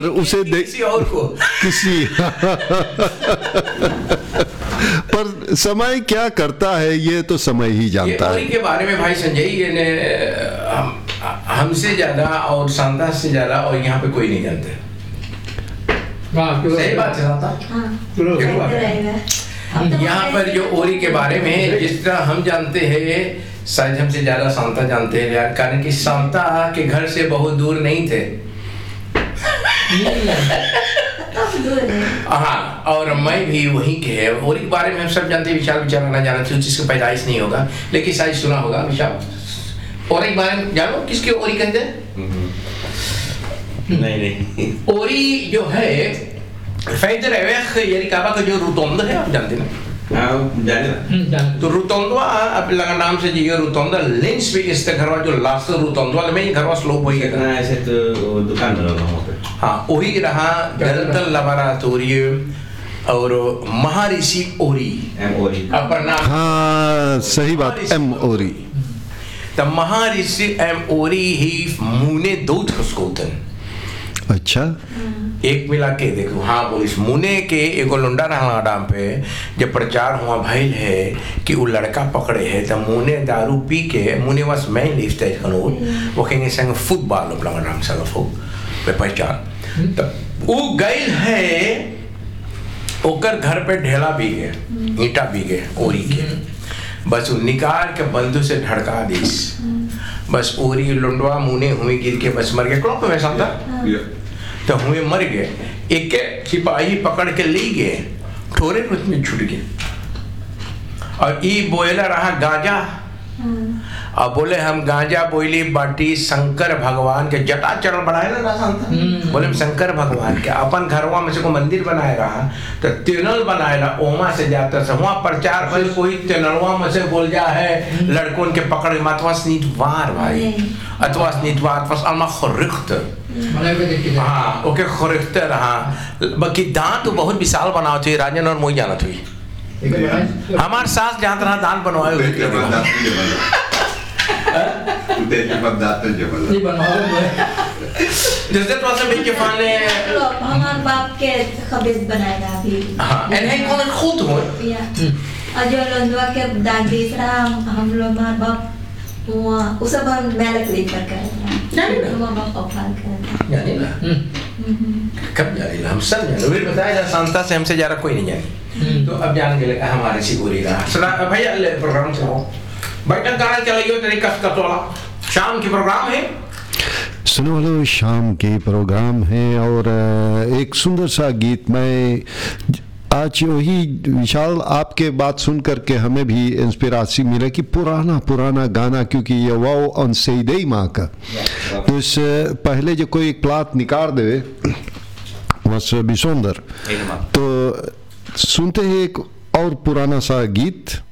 उसे किसी और को किसी पर समय क्या करता है ये तो समय ही जानता है। के बारे में भाई संजय ये ने हमसे ज्यादा और शांता से ज्यादा और यहाँ पे कोई नहीं जानते। सही बात है शांता। यहाँ पर जो ओरी के बारे में जिस तरह हम जानते हैं शायद हमसे ज्यादा शांता जानते हैं यार, कारण कि शांता के घर से बहुत दूर नहीं थे। हाँ, और मैं भी वहीं के है। ओरी के बारे में हम सब जानते हैं, विशाल बेचारा ना जाना था, जिसका पैदाइश नहीं होगा, लेकिन शायद सुना होगा विशाल। ओरी के बारे में जानो किसके ओरी कहते हैं? नहीं ओरी जो है फैदर यरिकाबा का जो रुतोंदा है, आप जानते हैं? तो रुतोंदा अब लगा नाम से जी रुतोंदा लेंस भी इसका घरवा जो लास्ट रुतोंदा में ही घरवा स्लोप होई है ना, ऐसे तो दुकान बना वहां पे। हाँ, वही रहा गलतल लबोरेटोरियम और महर्षि ओरी ओरी अपना नाम। हाँ सही बात, एम ओरी। तो महर्षि एम ओरी ही मुने दो थसकोतन। अच्छा, एक मिला के देखो। हाँ पुलिस मुने के एगो लुंडा रहा डाम पे जब प्रचार हुआ भइल है कि वो लड़का पकड़े है, तो मुने दारू पी के मुने वस मैं लिफ्ट है खनोर वो कहेंगे संग फुटबॉल अपना नाम सलफो पे पहचान। तो वो गइल है ओकर घर पे ढेला भी गए, ईंटा भी गए ओरी के, बस निकाल के बंदूक से ढड़का दीस, बस ओरी लुंडवा मुने हुए गिर के बस मर गए। क्लॉप में समझा तो हुए मर गए। एक सिपाही पकड़ के ले गए, ठोरे में छूट गए। और ई बोला रहा गांजा, और बोले हम गांजा बोली बाटी शंकर भगवान के जटा चरण बनाए ना शांता, बोले हम शंकर भगवान के अपन घरवा में से को मंदिर बनाए रहा, तो तिनल बनाए रहा ओमा से जाता से वहाँ प्रचार पर कोई तिनलवा में से बोल जा है लड़कों के पकड़ के मातवा स्नीत वार भाई अथवा स्नीत वार अथवा अलमा खरिख्त। हाँ ओके खरिख्त रहा, बाकी दांत तो बहुत विशाल बनाओ थे राजन और मोई जाना थी। हमार सास जहाँ तरह दान बनवाए हुए जैसे तो ऐसे भी के फाने हमार बाप के खबीज बनाएगा अभी। हाँ इन्हें कौन खुद हो अजय लंदवा के दादी रहा हम लोग हमार बाप वो उस सब हम मेलक लेकर कर जाने ना हमार बाप अफाल कर जाने ना कब जाने ना हम सब जाने। वीर बताया शांता से हमसे ज़्यादा कोई नहीं जाने। तो अब जान के लगा हमारे सिगोरी रहा सदा भैया ले प्रोग्राम चलाओ बैठक गाना चलाइयो तरीका का तोला शाम की प्रोग्राम है। सुनो वालों, शाम के प्रोग्राम है और एक सुंदर सा गीत मैं आज वही विशाल आपके बात सुन करके हमें भी इंस्पिरेशन मिला कि पुराना गाना, क्योंकि ये वाओ ऑन सेदई माँ का, तो इस पहले जो कोई प्लाट निकाल दे बस भी सुंदर, तो सुनते हैं एक और पुराना सा गीत।